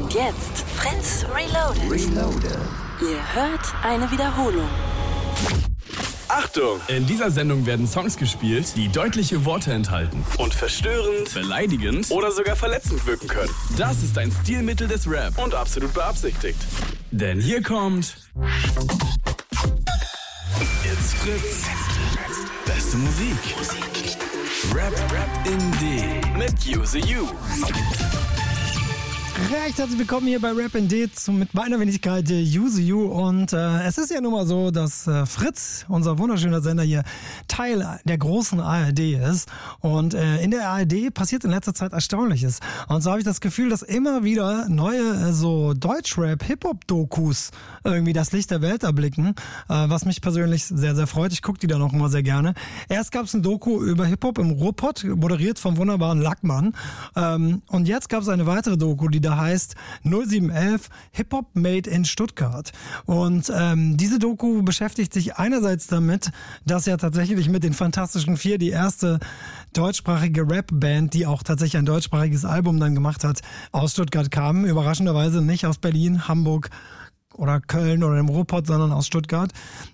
Und jetzt Fritz Reloaded. Ihr hört eine Wiederholung. Achtung! In dieser Sendung werden Songs gespielt, die deutliche Worte enthalten und verstörend, beleidigend oder sogar verletzend wirken können. Das ist ein Stilmittel des Rap und absolut beabsichtigt. Denn hier kommt It's Fritz. Beste Musik. Rap in D mit Use You. Recht herzlich willkommen hier bei Rap in D mit meiner Wenigkeit Use You. Und es ist ja nun mal so, dass Fritz, unser wunderschöner Sender hier, Teil der großen ARD ist. Und in der ARD passiert in letzter Zeit Erstaunliches. Und so habe ich das Gefühl, dass immer wieder neue so Deutschrap-Hip-Hop-Dokus irgendwie das Licht der Welt erblicken, was mich persönlich sehr, sehr freut. Ich gucke die dann auch immer sehr gerne. Erst gab es ein Doku über Hip-Hop im Ruhrpott, moderiert vom wunderbaren Lackmann. Und jetzt gab es eine weitere Doku, die da heißt 0711 Hip-Hop Made in Stuttgart. Und diese Doku beschäftigt sich einerseits damit, dass ja tatsächlich mit den Fantastischen Vier die erste deutschsprachige Rap-Band, die auch tatsächlich ein deutschsprachiges Album dann gemacht hat, aus Stuttgart kam. Überraschenderweise nicht aus Berlin, Hamburg oder Köln oder dem Ruhrpott, sondern aus Stuttgart.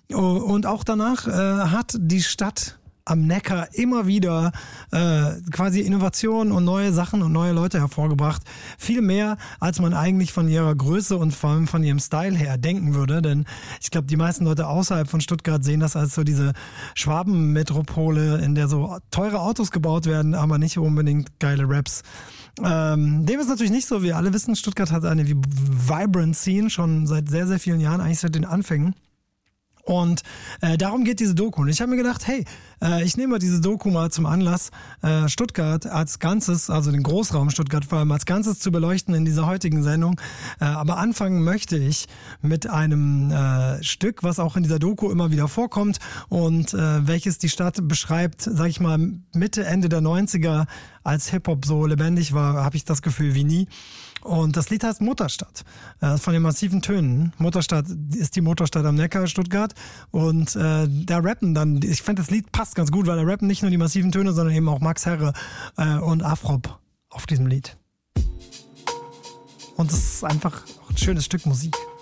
Und auch danach hat die Stadt am Neckar immer wieder quasi Innovationen und neue Sachen und neue Leute hervorgebracht. Viel mehr, als man eigentlich von ihrer Größe und vor allem von ihrem Style her denken würde. Denn ich glaube, die meisten Leute außerhalb von Stuttgart sehen das als so diese Schwabenmetropole, in der so teure Autos gebaut werden, aber nicht unbedingt geile Raps. Dem ist natürlich nicht so. Wir alle wissen, Stuttgart hat eine vibrant Scene schon seit sehr, sehr vielen Jahren, eigentlich seit den Anfängen. Und darum geht diese Doku. Und ich habe mir gedacht, hey, ich nehme mal diese Doku mal zum Anlass, Stuttgart als Ganzes, also den Großraum Stuttgart vor allem als Ganzes zu beleuchten in dieser heutigen Sendung. Aber anfangen möchte ich mit einem Stück, was auch in dieser Doku immer wieder vorkommt und welches die Stadt beschreibt, sag ich mal, Mitte, Ende der 90er, als Hip-Hop so lebendig war, habe ich das Gefühl wie nie. Und das Lied heißt Mutterstadt, von den massiven Tönen. Mutterstadt ist die Mutterstadt am Neckar, Stuttgart. Und da rappen dann, ich finde das Lied passt ganz gut, weil da rappen nicht nur die massiven Töne, sondern eben auch Max Herre und Afrop auf diesem Lied. Und es ist einfach auch ein schönes Stück Musik.